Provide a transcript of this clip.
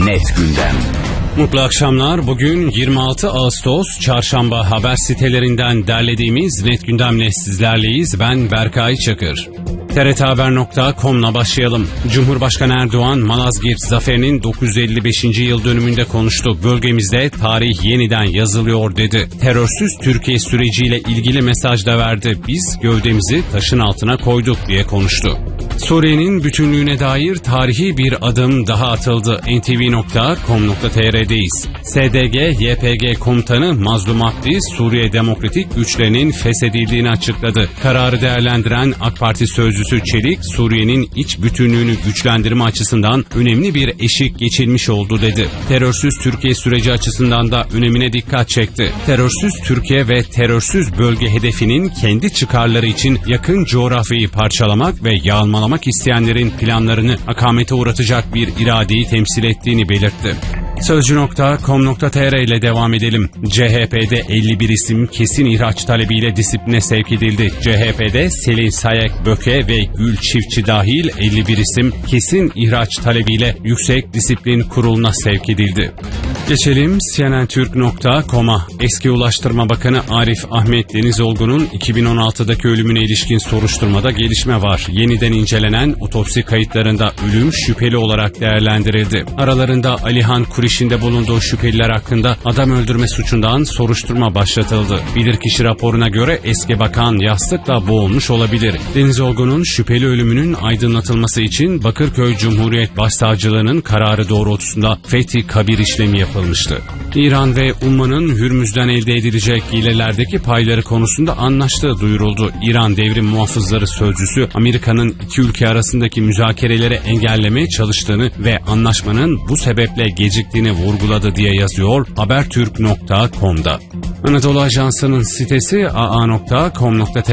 Net Gündem. Mutlu akşamlar. Bugün 26 Ağustos Çarşamba, haber sitelerinden derlediğimiz Net Gündem'le sizlerleyiz. Ben Berkay Çakır. TRTHaber.com'la başlayalım. Cumhurbaşkanı Erdoğan, Malazgirt Zaferi'nin 955. yıl dönümünde konuştu. Bölgemizde tarih yeniden yazılıyor dedi. Terörsüz Türkiye süreciyle ilgili mesaj da verdi. Biz gövdemizi taşın altına koyduk diye konuştu. Suriye'nin bütünlüğüne dair tarihi bir adım daha atıldı. ntv.com.tr'deyiz. SDG-YPG komutanı Mazlum Abdi, Suriye Demokratik Güçlerinin feshedildiğini açıkladı. Kararı değerlendiren AK Parti sözcüsü Çelik, Suriye'nin iç bütünlüğünü güçlendirme açısından önemli bir eşik geçilmiş oldu dedi. Terörsüz Türkiye süreci açısından da önemine dikkat çekti. Terörsüz Türkiye ve terörsüz bölge hedefinin kendi çıkarları için yakın coğrafyayı parçalamak ve yağmalamak isteyenlerin planlarını akamete uğratacak bir iradeyi temsil ettiğini belirtti. Sözcü.com.tr ile devam edelim. CHP'de 51 isim kesin ihraç talebiyle disipline sevk edildi. CHP'de Selin Sayek Böke ve Gül Çiftçi dahil 51 isim kesin ihraç talebiyle Yüksek Disiplin Kurulu'na sevk edildi. Geçelim cnntürk.com'a. Eski Ulaştırma Bakanı Arif Ahmet Denizolgu'nun 2016'daki ölümüne ilişkin soruşturmada gelişme var. Yeniden incelenen otopsi kayıtlarında ölüm şüpheli olarak değerlendirildi. Aralarında Alihan Kuriş'in de bulunduğu şüpheliler hakkında adam öldürme suçundan soruşturma başlatıldı. Bilirkişi raporuna göre eski bakan yastıkla boğulmuş olabilir. Denizolgu'nun şüpheli ölümünün aydınlatılması için Bakırköy Cumhuriyet Başsavcılığı'nın kararı doğrultusunda fethi kabir işlemi yapılmıştı. İran ve Umman'ın Hürmüz'den elde edilecek hilelerdeki payları konusunda anlaştığı duyuruldu. İran Devrim Muhafızları Sözcüsü, Amerika'nın iki ülke arasındaki müzakereleri engellemeye çalıştığını ve anlaşmanın bu sebeple geciktiğini vurguladı diye yazıyor Habertürk.com'da. Anadolu Ajansı'nın sitesi aa.com.tr